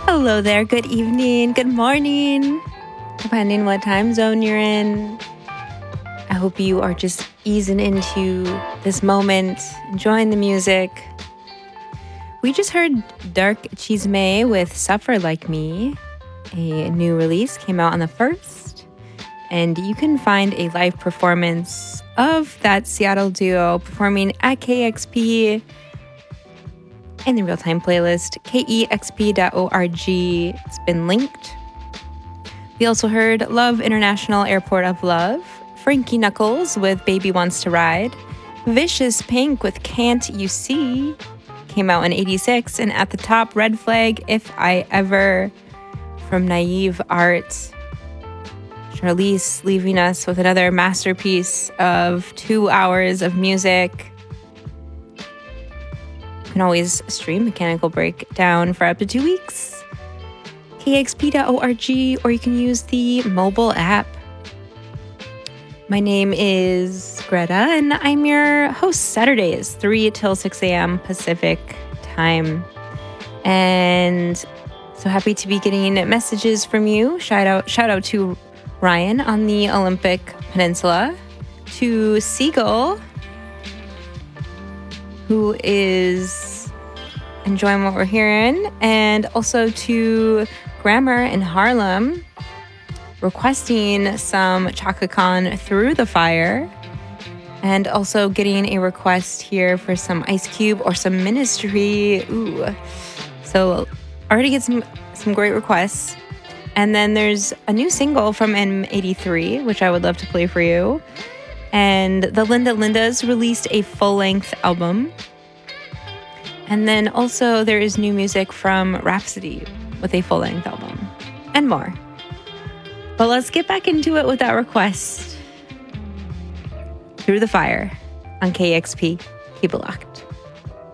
Hello there, good evening, good morning, depending what time zone you're in. I hope you are just easing into this moment, enjoying the music. We just heard Dark Chisme with Suffer Like Me. A new release came out on the 1st, and you can find a live performance of that Seattle duo performing at KEXP in the real-time playlist, kexp.org. It's been linked. We also heard Love International Airport of Love, Frankie Knuckles with Baby Wants to Ride, Vicious Pink with Can't You See, came out in 86, and at the top, Red Flag, If I Ever, from Naive Art. Charlize leaving us with another masterpiece of 2 hours of music. You can always stream Mechanical Breakdown for up to 2 weeks. kexp.org, or you can use the mobile app. My name is Greta, and I'm your host Saturdays, 3 till 6 a.m. Pacific time. And so happy to be getting messages from you. Shout out to Ryan on the Olympic Peninsula, to Siegel, who is enjoying what we're hearing, and also to Grammar in Harlem, requesting some Chaka Khan Through the Fire, and also getting a request here for some Ice Cube or some Ministry. Ooh. So already get some great requests. And then there's a new single from M83, which I would love to play for you. And the Linda Lindas released a full-length album. And then also there is new music from Rhapsody with a full-length album. And more. But let's get back into it with that request. Through the Fire on KEXP. Keep it locked.